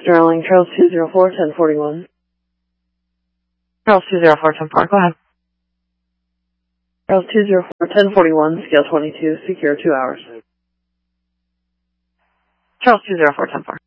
Sterling, Charles 204, 1041. Charles 204, 1041, go ahead. Charles 204, 1041, scale 22, secure 2 hours. Charles 204, 1041.